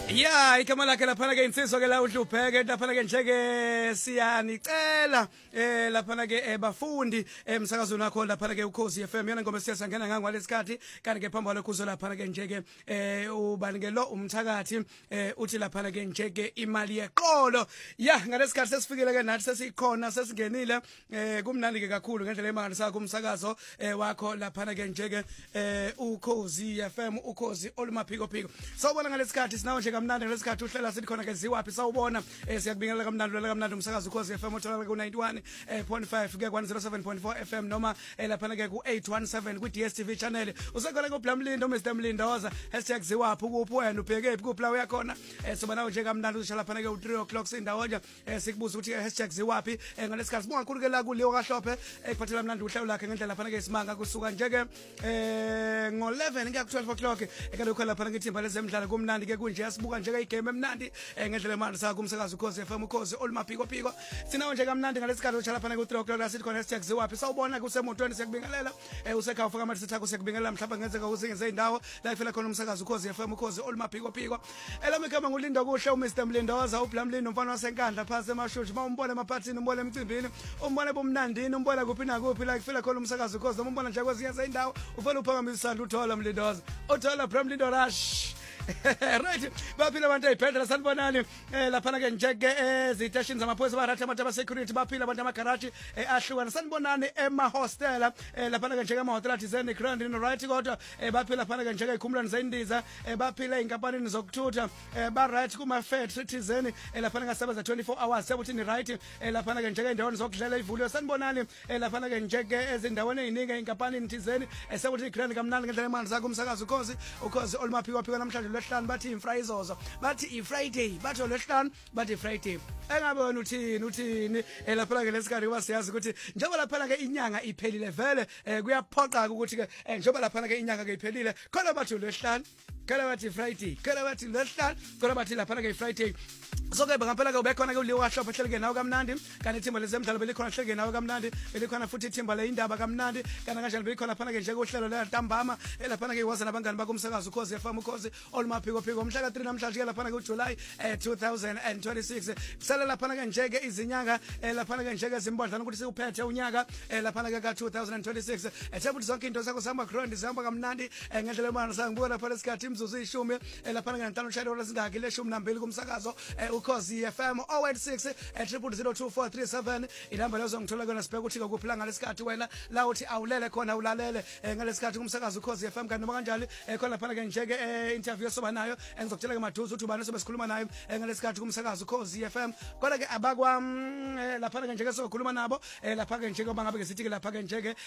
Yeah, igama lakhe laphana ke insizwa ke la uHlupheke laphana ke njeke siyanicela laphana ke bafundi emsakazweni wakho laphana ke uKhosi FM yona ngoba siyasangena ngangwalesikhathi kanti ke phambili kuzo laphana ke njeke ubani ke lo umthakathi uthi laphana ke njeke imali yeqolo yeah ngalesikhathi sesifikile ke nathi sesikhona sesingenile kumnandi ke kakhulu ngendlela emangalisayo kumsakazo wakho laphana ke njeke uKhosi FM uKhosi olumaphiko phiko sawubona ngalesikhathi sinawo nje kamnandi ngesikhathi uhlela sithi khona ke ziwaphi sawubona siyakubingelela kamnandi umsakazo uKhosi FM uthola ku 91.5 kuya ku 107.4 FM noma lapha ke ku 817 ku DStv channel usekhona ku Blamlindo Mr Mlindoza #ziwaphi kuphi wena ubheke kuphi kuphi la uyakhona sobana nje kamnandi ushala lapha ke u3 o'clock sindawoja sikubuza ukuthi #ziwaphi ngalesikhathi sibonga kakhulu ke la kuleyo kaHlophe ekuphathela mnandi uhlelo lakhe ngendlela lapha ke isimanga kusuka nje ke ngo11 kuya ku 12 o'clock ekalokho lapha ke ithimba lezemidlalo kumnandi ke kunje yasibuka nje ke igame emnandi ngendlela manje sakho umsakazo uKhosi FM uKhosi olumaphiko phiko sinawo nje kamnandi ngalesikhathi utshala lapha ku 3 o'clock la sithi khona #ziwaphi sawubona kusemotweni siyakubingelela usekhaya ufaka amathi sithako siyakubingelela mhlawumbe ngenzeka uzingenze indawo la ifela khona umsakazo uKhosi FM uKhosi olumaphiko phiko elami igama ngulindo kuhle uMr Mlindoza uBlamlindo umfana wasenkandla phase emashushu mawumbona emaphathini umbona emcimbini umbona bomnandini umbona kuphi nakuphi la ifela khona umsakazo uKhosi noma umbona nje kwezinye indawo ufela uphakamisa isandla uthola Mlindoza uthola Blamlindo rush right baphila abantu ayiphendela sanibonani lapha ke njeke ezitashini zamaphoyisa baratha abantu aba security baphila abantu amagaraji ahlukana sanibonani ema hostel lapha ke njeke ama hotel athizeni grand in right kodwa baphila lapha ke njeke ikhumulani zendiza baphila inkampanini zokuthutha ba right kuma factory thizeni lapha ngasebenza 24 hours sebuthi ni right lapha ke njeke indawo zokudlela ivuliwe sanibonani lapha ke njeke ezindaweni eziningi inkampanini thizeni sebuthi grand kamnandi ngendlela imali zakho umsakazo uKhosi olumaphiko phiko namhlanje lesihlanu bathi imfrizozo bathi iFriday bathi lesihlanu bathi iFriday engabe wena uthini lapha ke lesikhathi kuba siyazi ukuthi njengoba lapha ke inyanga iphelile vele kuyaphoqa ukuthi ke njengoba lapha ke inyanga ke iphelile khona bathi lesihlanu khona bathi Friday khona bathi lesihlanu khona bathi lapha ke iFriday so ke ngaphela ke ubekhona ke uliwa Hlophe hleleke nawo kamnandi kanti ithimba lezemidlalo belikhona hleleke nawo kamnandi belikhona futhi ithimba leindaba kamnandi kanti kanjani belikhona lapha ke nje uhlelo lentambama lapha ke iwaza nabangani bakumsakazo uKhosi FM uKhosi olumaphiko phiko umhla ka 3 namhlanje lapha ke uJuly 2026 sala lapha ke nje ke izinyanga lapha ke nje ke zimbodlana ukuthi siuphethe unyaka lapha ke ka 2026 ethebuthi zonke into zakho sihamba grand zihamba kamnandi ngendlela emana sangibuka lapha lesikhathi imzuzu 10 lapha ke ntanto shayelo lesingaki le 12 kumsakazo uKhosi FM 086 0024437 inamba lezo ngithola kona sibheka ukuthi kuphila ngalesikhathi wena la uthi awulele khona ulalele ngalesikhathi kumsakazo uKhosi FM kanti noma kanjalo khona lapha ke nje ke interview soba nayo engizokutshela ke maduze ukuthi ubani sobe sikhuluma nayo ngalesikhathi kumsakazo uKhosi FM kodwa ke abakwa lapha ke nje ke sokhuluma nabo lapha ke nje ke bangabe ke sithi ke lapha ke nje ke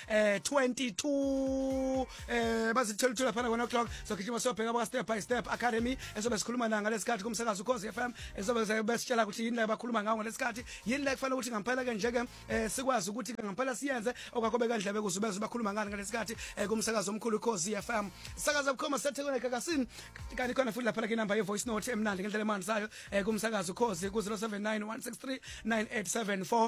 22 bazithola uthola lapha ku 1 o'clock so kijima sobheka ba step by step academy esobe sikhuluma nayo ngalesikhathi kumsakazo uKhosi FM esobe besitshela ukuthi yini la bakhuluma ngawo ngalesikhathi yini la kufanele ukuthi ngampela ke nje ke sikwazi ukuthi ngampela siyenze okwakhobe kandlebe kuzubeza bakhuluma ngani ngalesikhathi kumsakazo omkhulu uKhosi FM sakaza bukhoma sethekwena eGagasini kanti khona futhi lapha ke inamba ye voice note emnandi ngendlela emandi sayo kumsakazo uKhosi ku 0791639874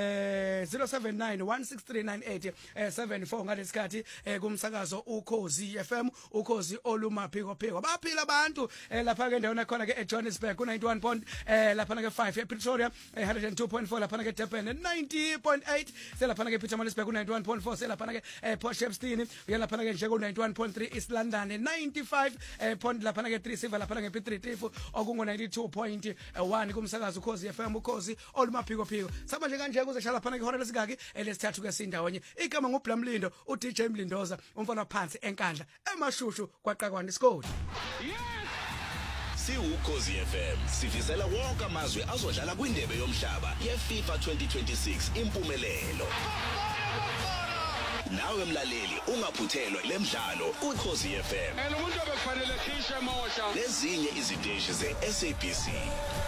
0791639874 ngalesikhathi kumsakazo uKhosi FM uKhosi olumaphiko phiko baphila abantu lapha ke ndawona khona ke eJohannesburg ku 91 lapha ke 5 ePretoria 102.4 lapha ke Durban 90.8 selapha ke Pietermaritzburg ku 91.4 selapha ke Port Shepstone uyalapha ke nje ku 91.3 East London 95 point lapha ke 3 Silver lapha ke Piet Retief okungo 92.1 kumsakazo uKhosi FM uKhosi olumaphiko phiko saba nje kanje kuze shala lapha ke ihora lesingaki lesithathu ke sindawonye igama nguBlamlindo uDJ Mlindoza umfana phansi enkandla emashushu kwaqakwana isikole siuKhosi FM sifisela wonke amazwe azodlala kwindebe yomhlaba yeFIFA 2026 impumelelo nawe mlaleli ungaphuthelwa lemidlalo uKhosi FM umuntu obekufanele khishe emosha lezinye iziteshi zeSABC